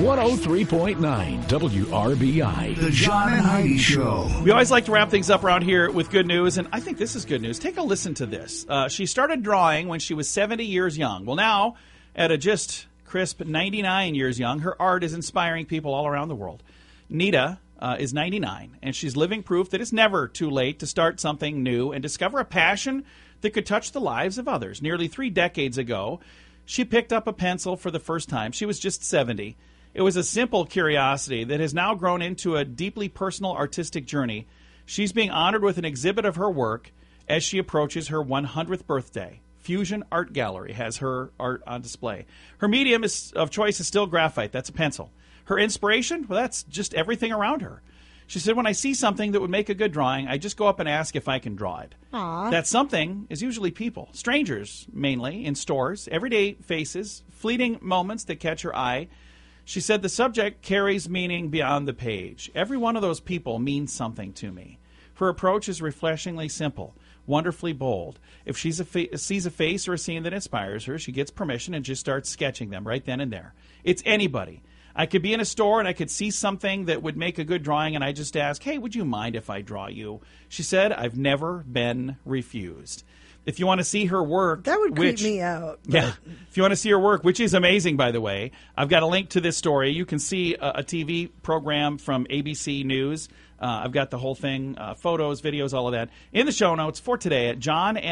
103.9 WRBI. The John and Heidi Show. We always like to wrap things up around here with good news, and I think this is good news. Take a listen to this. She started drawing when she was 70 years young. Well, now, at a just crisp 99 years young, her art is inspiring people all around the world. Nita is 99, and she's living proof that it's never too late to start something new and discover a passion that could touch the lives of others. Nearly 3 decades ago, she picked up a pencil for the first time. She was just 70. It was a simple curiosity that has now grown into a deeply personal artistic journey. She's being honored with an exhibit of her work as she approaches her 100th birthday. Fusion Art Gallery has her art on display. Her medium of choice is still graphite. That's a pencil. Her inspiration? Well, that's just everything around her. She said, when I see something that would make a good drawing, I just go up and ask if I can draw it. Aww. That something is usually people, strangers mainly, in stores, everyday faces, fleeting moments that catch her eye. She said the subject carries meaning beyond the page. Every one of those people means something to me. Her approach is refreshingly simple, wonderfully bold. If she sees a face or a scene that inspires her, she gets permission and just starts sketching them right then and there. It's anybody. I could be in a store and I could see something that would make a good drawing, and I just ask, hey, would you mind if I draw you? She said, I've never been refused. If you want to see her work... That would creep me out. Yeah. If you want to see her work, which is amazing, by the way, I've got a link to this story. You can see a TV program from ABC News. I've got the whole thing, photos, videos, all of that, in the show notes for today at John